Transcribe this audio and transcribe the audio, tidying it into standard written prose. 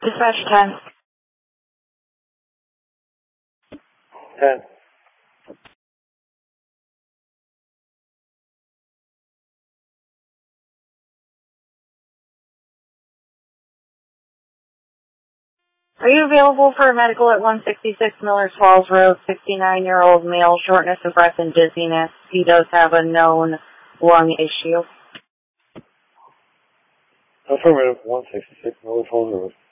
Dispatch 10. 10. Are you available for a medical at 166 Millers Falls Road? 69-year-old male, shortness of breath and dizziness. He does have a known lung issue. Affirmative, 166 Millers Falls Road.